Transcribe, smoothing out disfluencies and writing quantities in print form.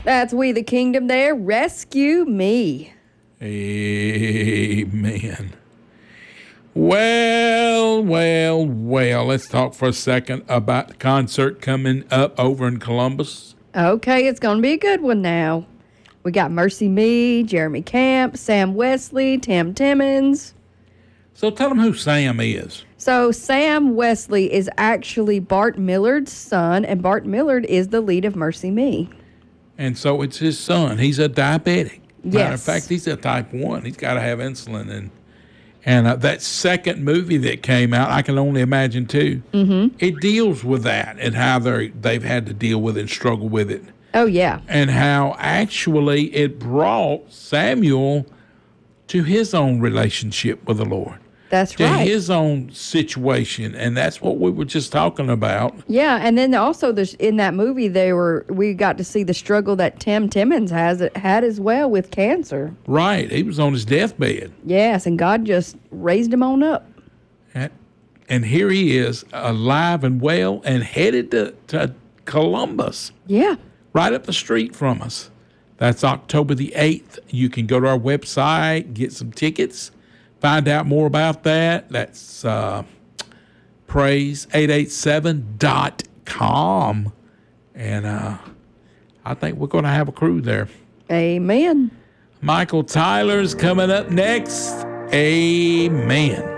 That's We the Kingdom there. Rescue Me. Amen. Well, let's talk for a second about the concert coming up over in Columbus. Okay, it's going to be a good one now. We got Mercy Me, Jeremy Camp, Sam Wesley, Tim Timmons. So tell them who Sam is. So Sam Wesley is actually Bart Millard's son, and Bart Millard is the lead of Mercy Me. And so it's his son. He's a diabetic. Matter of Yes. fact, he's a type 1. He's got to have insulin. And that second movie that came out, I can only imagine too, it deals with that and how they've had to deal with it and struggle with it. Oh, yeah. And how actually it brought Samuel to his own relationship with the Lord. That's to right. his own situation, and that's what we were just talking about. Yeah, and then also in that movie, we got to see the struggle that Tim Timmons had as well with cancer. Right, he was on his deathbed. Yes, and God just raised him on up. And here he is, alive and well, and headed to Columbus. Yeah. Right up the street from us. That's October the 8th. You can go to our website, get some tickets. Find out more about that. That's praise887.com. And I think we're going to have a crew there. Amen. Michael Tyler's coming up next. Amen.